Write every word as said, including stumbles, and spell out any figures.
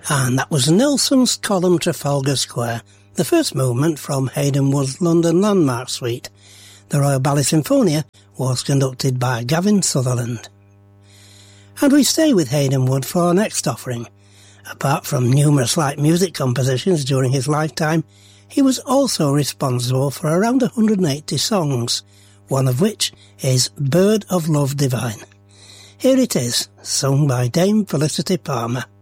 And that was Nelson's column Trafalgar Square, the first movement from Haydn Wood's London Landmark Suite. The Royal Ballet Sinfonia was conducted by Gavin Sutherland. And we stay with Haydn Wood for our next offering. Apart from numerous light music compositions during his lifetime, he was also responsible for around one hundred eighty songs, one of which is Bird of Love Divine. Here it is, sung by Dame Felicity Palmer.